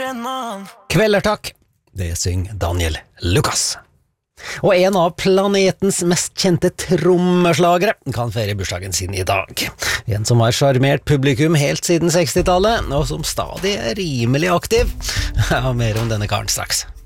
en mann. Kvelertak, det synger Daniel Lucas. Og en av planetens mest kjente trommeslagere kan feire bursdagen sin i dag. En som har charmert publikum helt siden 60-tallet, og som stadig er rimelig aktiv. Ja, mer om denne karen straks.